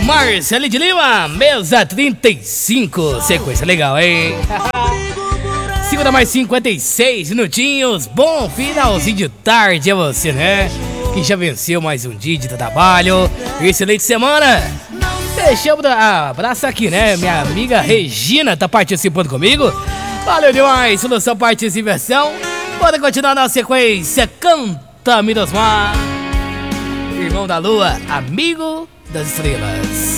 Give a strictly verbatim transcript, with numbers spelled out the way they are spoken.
Marcelo de Lima, mesa trinta e cinco. Sequência legal, hein? Segunda mais cinquenta e seis minutinhos. Bom finalzinho de tarde a você, né? Que já venceu mais um dia de trabalho. Excelente semana. Deixamos a abraço aqui, né? Minha amiga Regina tá participando comigo. Valeu demais pela sua participação. Bora continuar na sequência. Canta, Mirosmar. Irmão da Lua, amigo das estrelas.